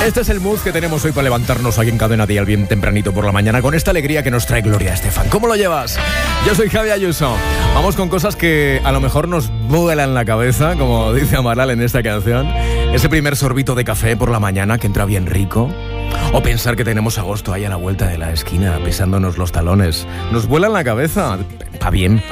Este es el mood que tenemos hoy para levantarnos aquí en Cadena Dial bien tempranito por la mañana con esta alegría que nos trae Gloria Estefan. ¿Cómo lo llevas? Yo soy Javi Ayuso. Vamos con cosas que a lo mejor nos vuelan la cabeza, como dice Amaral en esta canción. Ese primer sorbito de café por la mañana que entra bien rico. O pensar que tenemos agosto ahí a la vuelta de la esquina, pisándonos los talones. Nos vuelan la cabeza. Pa' bien,